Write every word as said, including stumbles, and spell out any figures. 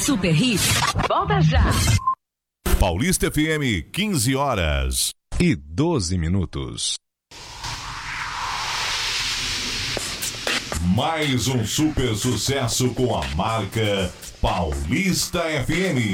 Super Hits. Volta já. Paulista F M, quinze horas e doze minutos. Mais um super sucesso com a marca Paulista F M.